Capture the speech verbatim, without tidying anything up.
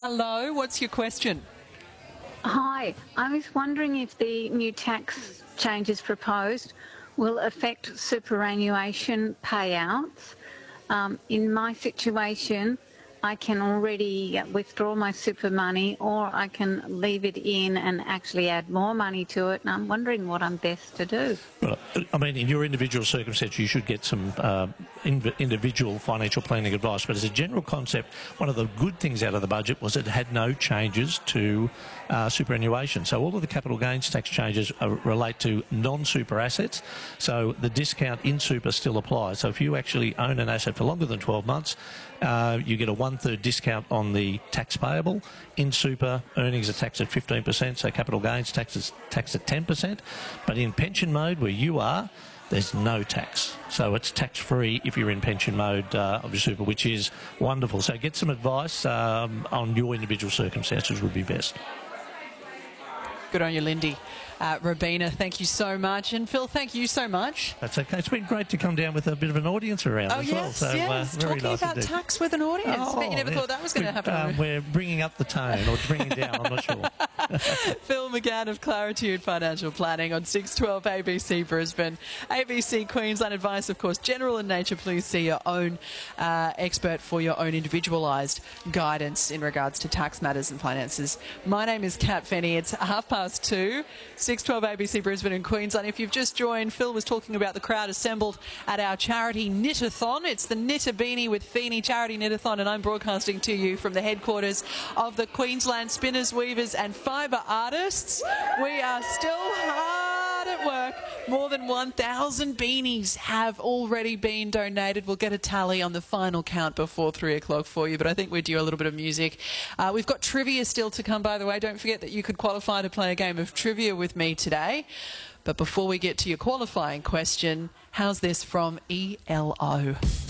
hello. What's your question? Hi, I was wondering if the new tax changes proposed will affect superannuation payouts. Um, in my situation, I can already withdraw my super money, or I can leave it in and actually add more money to it, and I'm wondering what I'm best to do. Well, I mean, in your individual circumstance, you should get some uh, in- individual financial planning advice. But as a general concept, one of the good things out of the budget was it had no changes to uh, superannuation. So all of the capital gains tax changes uh, relate to non-super assets. So the discount in super still applies. So if you actually own an asset for longer than twelve months, uh, you get a one-third discount on the tax payable. In super, earnings are taxed at fifteen percent, so capital gains tax is taxed at ten percent. But in pension mode, where you are, there's no tax. So it's tax-free if you're in pension mode uh, of your super, which is wonderful. So get some advice um, on your individual circumstances would be best. Good on you, Lindy. Uh, Robina, thank you so much. And Phil, thank you so much. That's okay. It's been great to come down with a bit of an audience around oh, as yes, well. So, yes. uh, very Talking nice about indeed. tax with an audience. Oh, but you never yeah. thought that was going to happen. Um, we're bringing up the tone or bringing down, I'm not sure. Phil McGann of Claritude Financial Planning on six twelve A B C Brisbane. A B C Queensland advice, of course, general in nature. Please see your own uh, expert for your own individualised guidance in regards to tax matters and finances. My name is Kat Fenny. It's half past two, six twelve A B C Brisbane and Queensland. If you've just joined, Phil was talking about the crowd assembled at our charity Knitathon. It's the Knitter Beanie with Feenie charity Knitathon, and I'm broadcasting to you from the headquarters of the Queensland Spinners, Weavers and Fibre Artists. We are still hard at work. More than one thousand beanies have already been donated. We'll get a tally on the final count before three o'clock for you, but I think we're due a little bit of music. Uh, we've got trivia still to come, by the way. Don't forget that you could qualify to play a game of trivia with me today. But before we get to your qualifying question, how's this from E L O?